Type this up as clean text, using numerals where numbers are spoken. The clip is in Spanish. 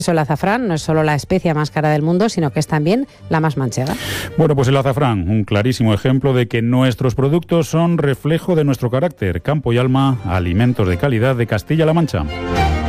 El azafrán no es solo la especia más cara del mundo, sino que es también la más manchega. Bueno, pues el azafrán, un clarísimo ejemplo de que nuestros productos son reflejo de nuestro carácter. Campo y Alma, alimentos de calidad de Castilla-La Mancha.